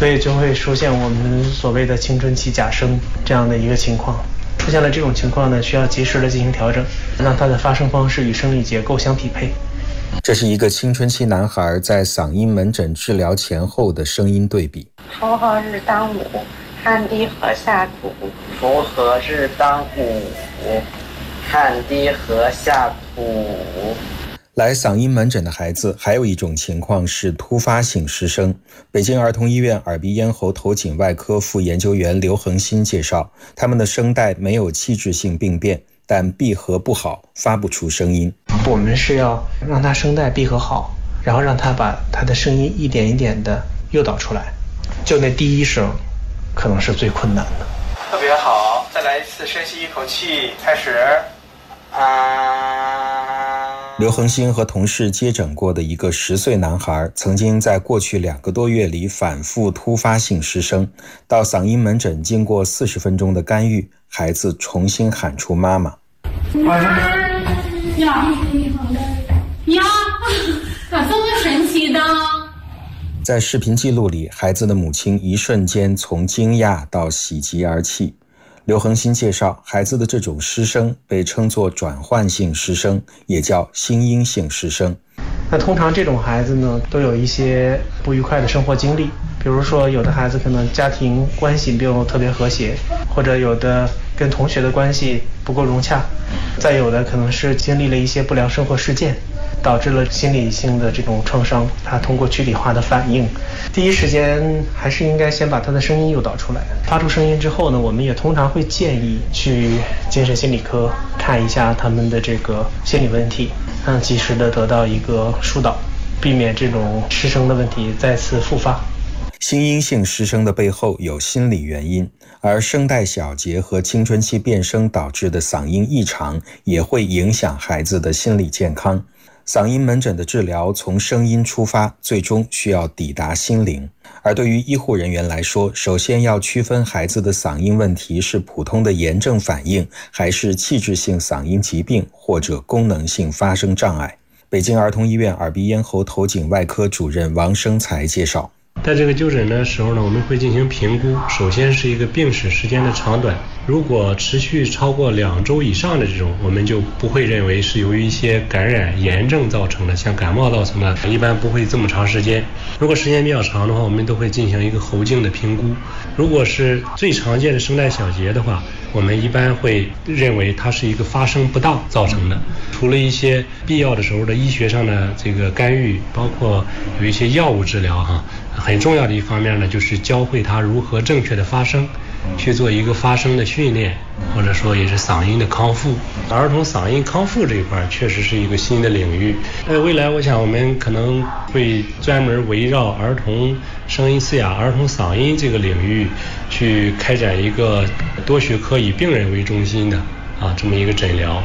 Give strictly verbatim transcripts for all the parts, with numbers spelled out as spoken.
所以就会出现我们所谓的青春期假声这样的一个情况。出现了这种情况呢，需要及时的进行调整，让它的发声方式与生理结构相匹配。 这是一个青春期男孩在嗓音门诊治疗前后的声音对比。 锄禾日当午，汗滴禾下土。锄禾日当午，汗滴禾下土。 来嗓音门诊的孩子还有一种情况是突发性失声。北京儿童医院耳鼻咽喉头颈外科副研究员刘恒新介绍，他们的声带没有器质性病变，但闭合不好，发不出声音。 我们是要让他声带闭合好，然后让他把他的声音一点一点的诱导出来。就那第一声可能是最困难的。特别好，再来一次，深吸一口气，开始。啊。 刘恒新和同事接诊过的一个十岁男孩，曾经在过去两个多月里反复突发性失声，到嗓音门诊经过四十分钟的干预，孩子重新喊出妈妈。 呀呀，咋这么神奇的？ 在视频记录里，孩子的母亲一瞬间从惊讶到喜极而泣。刘恒新介绍，孩子的这种失声被称作转换性失声，也叫心因性失声。 那通常这种孩子呢，都有一些不愉快的生活经历，比如说有的孩子可能家庭关系并不特别和谐，或者有的跟同学的关系不够融洽，再有的可能是经历了一些不良生活事件，导致了心理性的这种创伤，他通过躯体化的反应，第一时间还是应该先把他的声音诱导出来。发出声音之后呢，我们也通常会建议去精神心理科看一下他们的这个心理问题，让及时的得到一个疏导，避免这种失声的问题再次复发。 心因性失声的背后有心理原因，而声带小结和青春期变声导致的嗓音异常也会影响孩子的心理健康。嗓音门诊的治疗从声音出发，最终需要抵达心灵。而对于医护人员来说，首先要区分孩子的嗓音问题是普通的炎症反应，还是器质性嗓音疾病或者功能性发声障碍。北京儿童医院耳鼻咽喉头颈外科主任王生才介绍， 在这个就诊的时候呢，我们会进行评估，首先是一个病史时间的长短，如果持续超过两周以上的这种，我们就不会认为是由于一些感染炎症造成的，像感冒造成的，一般不会这么长时间。如果时间比较长的话，我们都会进行一个喉镜的评估。如果是最常见的声带小结的话，我们一般会认为它是一个发声不当造成的。除了一些必要的时候的医学上的这个干预，包括有一些药物治疗哈，很重要的一方面呢，就是教会他如何正确的发声，去做一个发声的训练，或者说也是嗓音的康复。儿童嗓音康复这一块确实是一个新的领域。呃，未来我想我们可能会专门围绕儿童声音嘶哑、儿童嗓音这个领域去开展一个多学科以病人为中心的啊这么一个诊疗。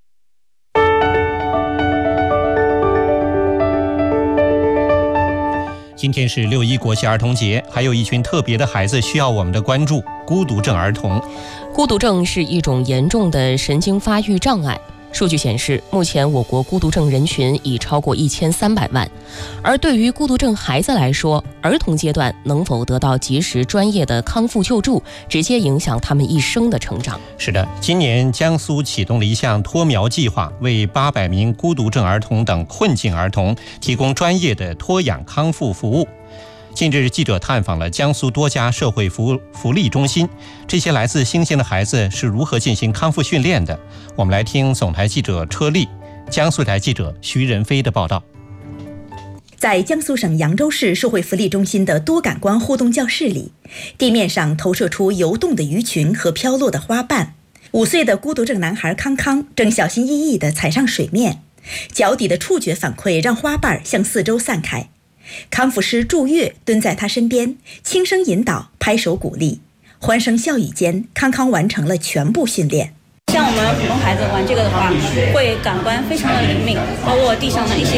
今天是六一国际儿童节，还有一群特别的孩子需要我们的关注——孤独症儿童。 孤独症是一种严重的神经发育障碍。数据显示，目前我国孤独症人群已超过一千三百万。而对于孤独症孩子来说，儿童阶段能否得到及时专业的康复救助，直接影响他们一生的成长。 是的，今年江苏启动了一项托苗计划，为八百名孤独症儿童等困境儿童提供专业的托养康复服务。近日，记者探访了江苏多家社会福福利中心，这些来自新兴的孩子是如何进行康复训练的？我们来听总台记者车丽、江苏台记者徐仁飞的报道。 在江苏省扬州市社会福利中心的多感官互动教室里，地面上投射出游动的鱼群和飘落的花瓣。五岁的孤独症男孩康康正小心翼翼地踩上水面，脚底的触觉反馈让花瓣向四周散开。康复师祝月蹲在他身边，轻声引导，拍手鼓励。欢声笑语间，康康完成了全部训练。 像我们普通孩子玩这个的话，会感官非常的灵敏，包括地上的一些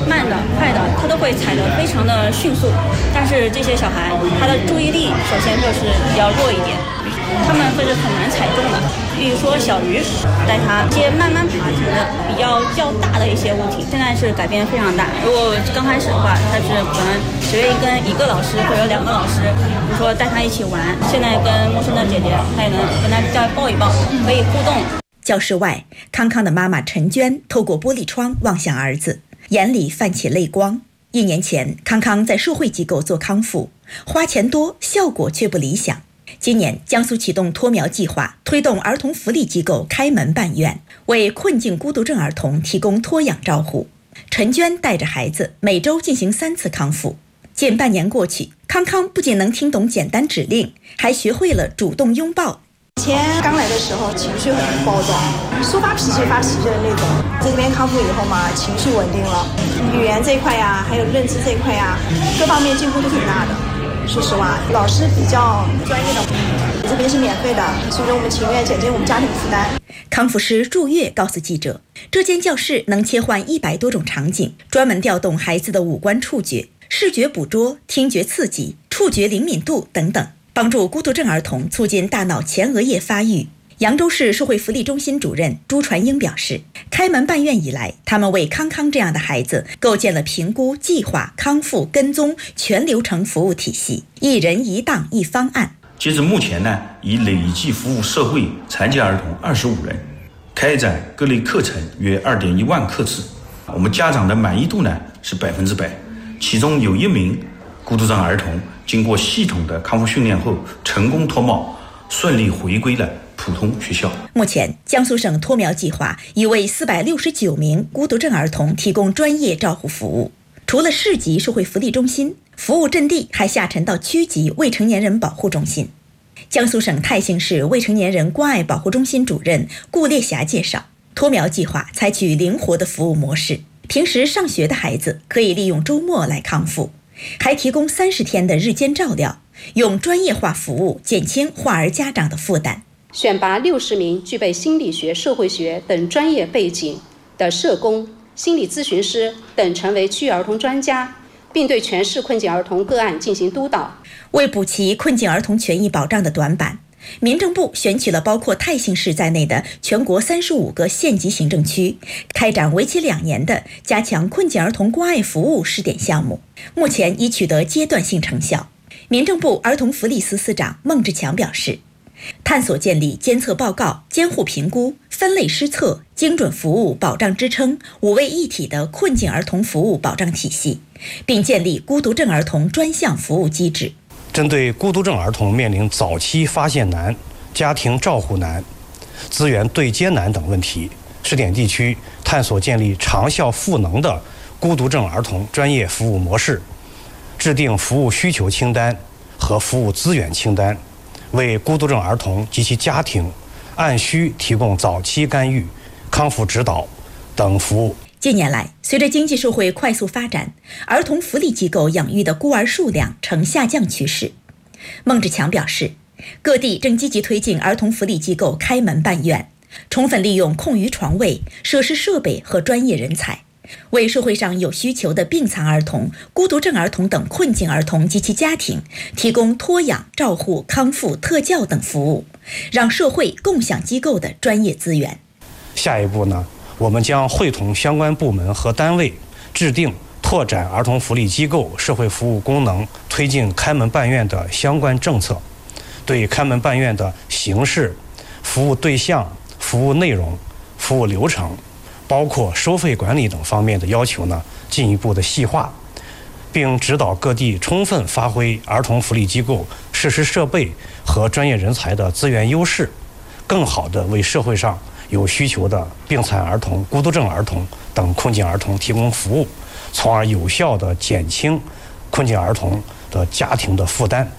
慢的、快的，他都会踩得非常的迅速。但是这些小孩，他的注意力首先就是比较弱一点，他们会是很难踩中的。比如说小鱼，带他接慢慢爬行的比较较大的一些物体，现在是改变非常大。如果刚开始的话，他是可能只愿意跟一个老师或者两个老师，比如说带他一起玩。现在跟陌生的姐姐，他也能跟他再抱一抱，可以互动。 教室外，康康的妈妈陈娟透过玻璃窗望向儿子，眼里泛起泪光。一年前，康康在社会机构做康复，花钱多，效果却不理想。今年，江苏启动托苗计划，推动儿童福利机构开门办院，为困境孤独症儿童提供托养照护。陈娟带着孩子每周进行三次康复。近半年过去，康康不仅能听懂简单指令，还学会了主动拥抱。 以前刚来的时候情绪很暴躁，说发脾气发脾气的那种，在这边康复以后嘛，情绪稳定了，语言这一块呀，还有认知这一块呀，各方面进步都挺大的。说实话，老师比较专业的，这边是免费的，所以说我们情愿减轻我们家庭负担。 康复师祝月告诉记者，这间教室能切换一百多种场景，专门调动孩子的五官触觉、视觉捕捉、听觉刺激、触觉灵敏度等等，帮助孤独症儿童促进大脑前额叶发育。扬州市社会福利中心主任朱传英表示，开门办院以来，他们为康康这样的孩子构建了评估、计划、康复、跟踪全流程服务体系，一人一档一方案。 截至目前呢，已累计服务社会残疾儿童二十五人，开展各类课程约二点一万课次。我们家长的满意度呢是百分之百，其中有一名孤独症儿童经过系统的康复训练后，成功脱帽，顺利回归了普通学校。 目前，江苏省托苗计划已为四百六十九名孤独症儿童提供专业照护服务。除了市级社会福利中心，服务阵地还下沉到区级未成年人保护中心。江苏省泰兴市未成年人关爱保护中心主任顾烈霞介绍，托苗计划采取灵活的服务模式，平时上学的孩子可以利用周末来康复，还提供三十天的日间照料，用专业化服务减轻患儿家长的负担。 选拔六十名具备心理学、社会学等专业背景的社工、心理咨询师等成为区域儿童专家，并对全市困境儿童个案进行督导。 为补齐困境儿童权益保障的短板，民政部选取了包括泰兴市在内的全国三十五个县级行政区，开展为期两年的加强困境儿童关爱服务试点项目，目前已取得阶段性成效。民政部儿童福利司司长孟志强表示，探索建立监测报告、监护评估、分类施策、精准服务保障支撑五位一体的困境儿童服务保障体系，并建立孤独症儿童专项服务机制。 针对孤独症儿童面临早期发现难、家庭照护难、资源对接难等问题，试点地区探索建立长效赋能的孤独症儿童专业服务模式，制定服务需求清单和服务资源清单，为孤独症儿童及其家庭按需提供早期干预、康复指导等服务。 近年来，随着经济社会快速发展，儿童福利机构养育的孤儿数量呈下降趋势。孟志强表示，各地正积极推进儿童福利机构开门办院，充分利用空余床位、设施设备和专业人才，为社会上有需求的病残儿童、孤独症儿童等困境儿童及其家庭提供托养、照护、康复、特教等服务，让社会共享机构的专业资源。 下一步呢，我们将会同相关部门和单位，制定拓展儿童福利机构社会服务功能、推进开门办院的相关政策，对开门办院的形式、服务对象、服务内容、服务流程，包括收费管理等方面的要求呢，进一步的细化，并指导各地充分发挥儿童福利机构设施设备和专业人才的资源优势，更好地为社会上有需求的病残儿童、孤独症儿童等困境儿童提供服务，从而有效地减轻困境儿童的家庭的负担。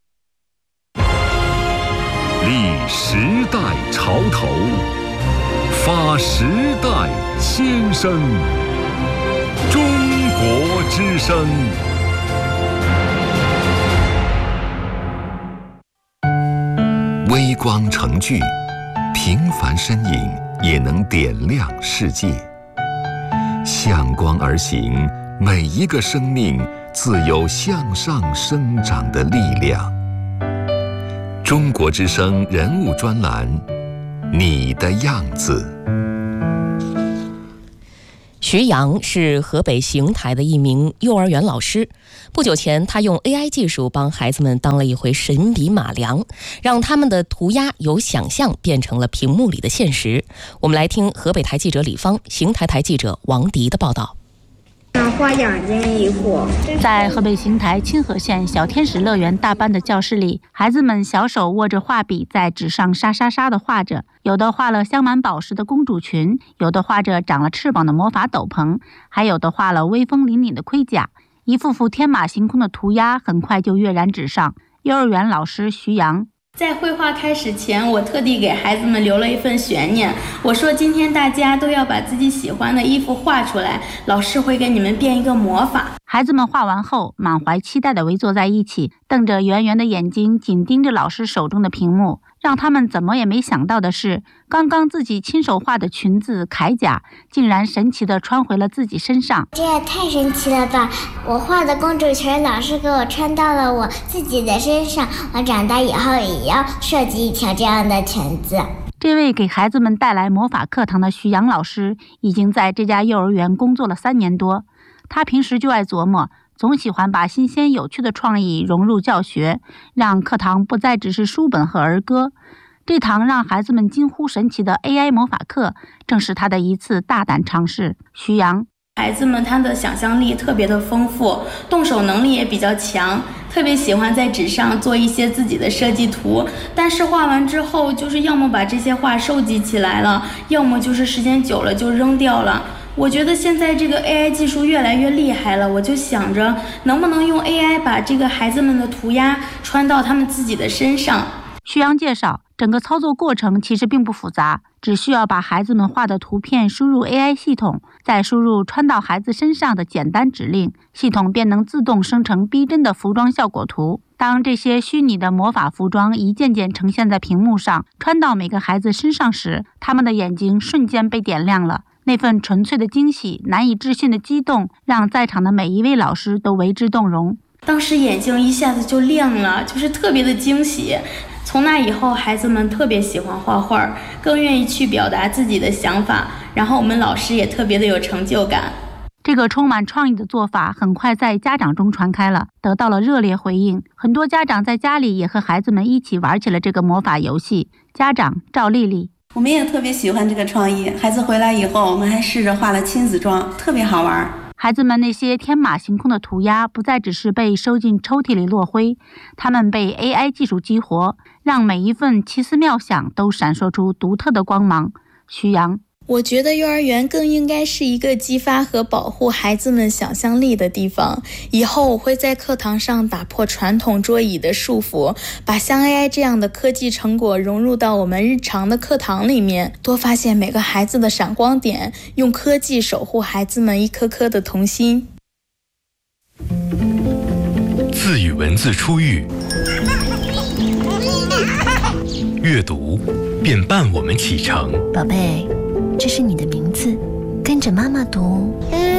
立时代潮头，发时代先声，中国之声。微光成炬，平凡身影也能点亮世界。 向光而行，每一个生命自有向上生长的力量。中国之声人物专栏，你的样子。 徐阳是河北邢台的一名幼儿园老师。不久前，他用 A I 技术帮孩子们当了一回神笔马良，让他们的涂鸦由想象变成了屏幕里的现实。我们来听河北台记者李芳、邢台台记者王迪的报道。 画眼睛一幅。在河北邢台清河县小天使乐园大班的教室里，孩子们小手握着画笔在纸上沙沙沙地画着，有的画了镶满宝石的公主裙，有的画着长了翅膀的魔法斗篷，还有的画了威风凛凛的盔甲。一幅幅天马行空的涂鸦很快就跃然纸上。幼儿园老师徐阳， 在绘画开始前，我特地给孩子们留了一份悬念。我说今天大家都要把自己喜欢的衣服画出来，老师会给你们变一个魔法。 孩子们画完后，满怀期待地围坐在一起，瞪着圆圆的眼睛，紧盯着老师手中的屏幕。让他们怎么也没想到的是，刚刚自己亲手画的裙子铠甲，竟然神奇地穿回了自己身上。 这也太神奇了吧！我画的公主裙，老师给我穿到了我自己的身上，我长大以后也要设计一条这样的裙子。 这位给孩子们带来魔法课堂的徐阳老师，已经在这家幼儿园工作了三年多。他平时就爱琢磨，总喜欢把新鲜有趣的创意融入教学，让课堂不再只是书本和儿歌。这堂让孩子们惊呼神奇的 A I 魔法课，正是他的一次大胆尝试。徐阳， 孩子们他的想象力特别的丰富，动手能力也比较强，特别喜欢在纸上做一些自己的设计图，但是画完之后，就是要么把这些画收集起来了，要么就是时间久了就扔掉了。我觉得现在这个 A I 技术越来越厉害了，我就想着能不能用 A I 把这个孩子们的涂鸦穿到他们自己的身上。 徐阳介绍，整个操作过程其实并不复杂，只需要把孩子们画的图片输入 A I 系统，再输入穿到孩子身上的简单指令，系统便能自动生成逼真的服装效果图。当这些虚拟的魔法服装一件件呈现在屏幕上，穿到每个孩子身上时，他们的眼睛瞬间被点亮了。那份纯粹的惊喜，难以置信的激动，让在场的每一位老师都为之动容。 当时眼睛一下子就亮了，就是特别的惊喜。从那以后，孩子们特别喜欢画画，更愿意去表达自己的想法，然后我们老师也特别的有成就感。 这个充满创意的做法很快在家长中传开了，得到了热烈回应。很多家长在家里也和孩子们一起玩起了这个魔法游戏。家长赵丽丽， 我们也特别喜欢这个创意，孩子回来以后，我们还试着画了亲子装，特别好玩。 孩子们那些天马行空的涂鸦不再只是被收进抽屉里落灰，他们被 A I 技术激活，让每一份奇思妙想都闪烁出独特的光芒。徐阳， 我觉得幼儿园更应该是一个激发和保护孩子们想象力的地方。以后我会在课堂上打破传统桌椅的束缚，把像 A I 这样的科技成果融入到我们日常的课堂里面，多发现每个孩子的闪光点，用科技守护孩子们一颗颗的童心。 字与文字初遇，阅读便伴我们启程。 宝贝，这是你的名字，跟着妈妈读。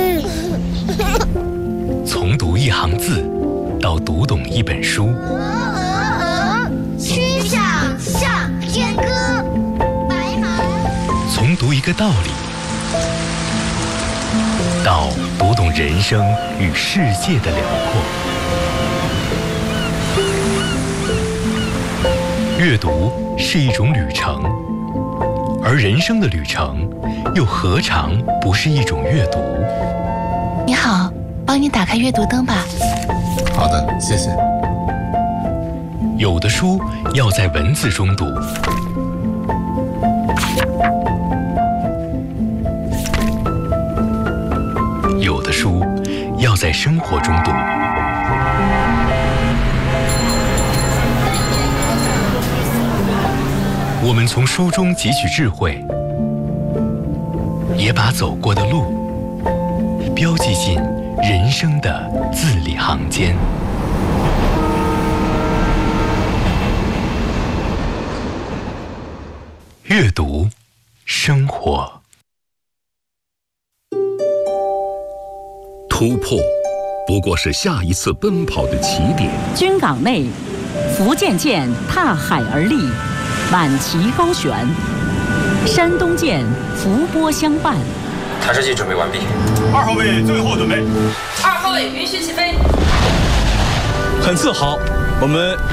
从读一行字到读懂一本书， 曲项向天歌，白马。 从读一个道理到读懂人生与世界的辽阔。阅读是一种旅程，而人生的旅程又何尝不是一种阅读？ 你好，帮你打开阅读灯吧。 好的，谢谢。 有的书要在文字中读，有的书要在生活中读。我们从书中汲取智慧，也把走过的路标记进人生的字里行间。阅读，生活。 突破不过是下一次奔跑的起点。 军港内，福建舰踏海而立，满旗高悬；山东舰伏波相伴。 弹射器准备完毕。 二号位最后准备。 二号位允许起飞。 很自豪，我们